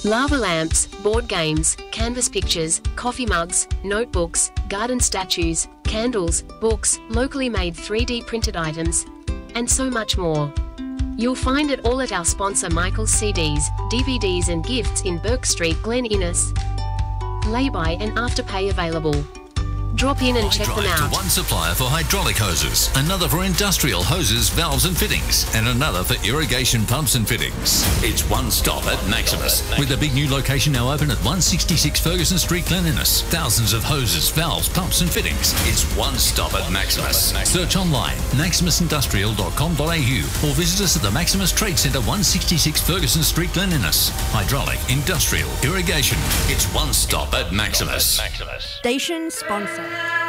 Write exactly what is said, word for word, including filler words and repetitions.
Lava lamps, board games, canvas pictures, coffee mugs, notebooks, garden statues, candles, books, locally made three D printed items, and so much more. You'll find it all at our sponsor Michael's C Ds, D V Ds and gifts in Burke Street, Glen Innes. Lay-by and afterpay available. Drop in and check them drive out. to one supplier for hydraulic hoses, another for industrial hoses, valves and fittings, and another for irrigation pumps and fittings. It's one stop at Maximus, with a big new location now open at one sixty-six Ferguson Street, Glen Innes. Thousands of hoses, valves, pumps and fittings. It's one stop at Maximus. Search online, maximus industrial dot com dot a u, or visit us at the Maximus Trade Centre, one sixty-six Ferguson Street, Glen Innes. Hydraulic, industrial, irrigation. It's one stop at Maximus. Station sponsor.